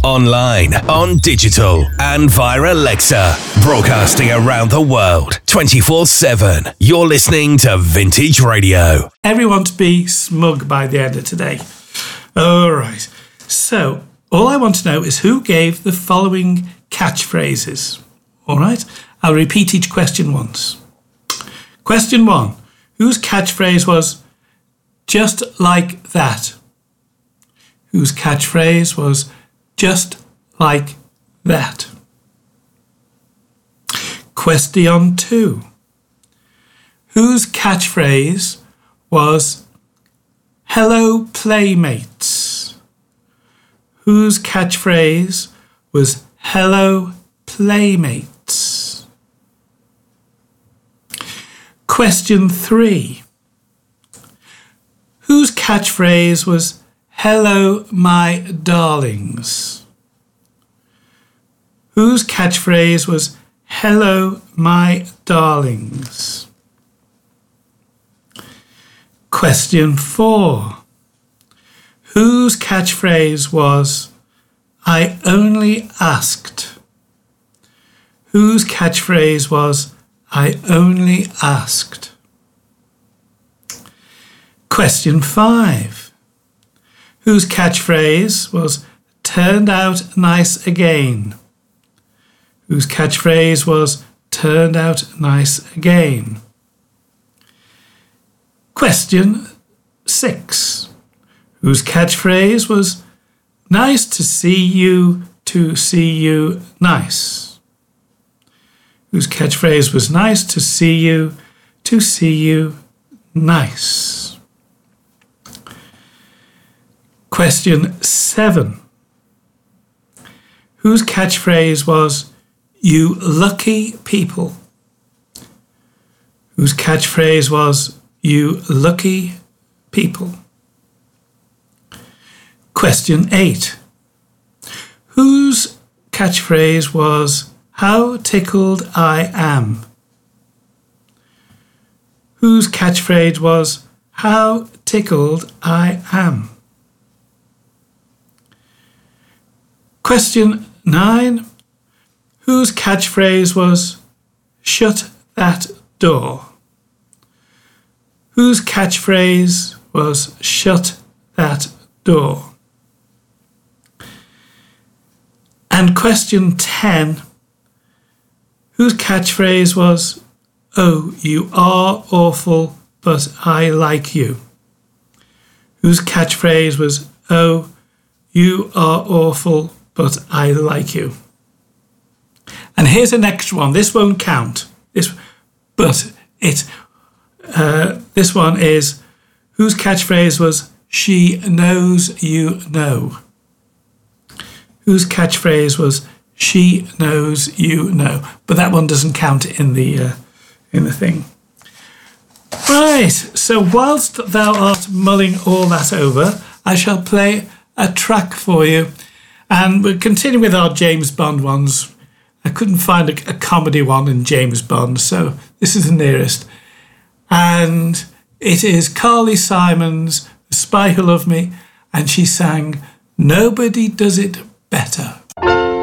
online, on digital, and via Alexa. Broadcasting around the world, 24/7. You're listening to Vintage Radio. Everyone to be smug by the end of today. All right. So, all I want to know is who gave the following catchphrases. All right. I'll repeat each question once. Question 1. Whose catchphrase was "just like that"? Whose catchphrase was "just like that"? Question 2. Whose catchphrase was "hello playmates"? Whose catchphrase was "hello playmates"? Question 3. Whose catchphrase was "hello my darlings"? Whose catchphrase was "hello my darlings"? Question 4. Whose catchphrase was "I only asked"? Whose catchphrase was "I only asked"? Question 5. Whose catchphrase was "turned out nice again"? Whose catchphrase was "turned out nice again"? Question 6. Whose catchphrase was "nice to see you nice"? Whose catchphrase was "nice to see you nice"? Question 7. Whose catchphrase was "you lucky people"? Whose catchphrase was "you lucky people"? Question 8. Whose catchphrase was "how tickled I am"? Whose catchphrase was "how tickled I am"? Question 9. Whose catchphrase was "shut that door"? Whose catchphrase was "shut that door"? And question 10. Whose catchphrase was "oh, you are awful, but I like you"? Whose catchphrase was "oh, you are awful, but I like you"? And here's an extra one. This won't count. This one is whose catchphrase was "she knows you know"? Whose catchphrase was "she knows you know"? But that one doesn't count in the thing. Right. So whilst thou art mulling all that over, I shall play a track for you. And we'll continue with our James Bond ones. I couldn't find a comedy one in James Bond, so this is the nearest. And it is Carly Simon's "The Spy Who Loved Me," and she sang "Nobody Does It Better."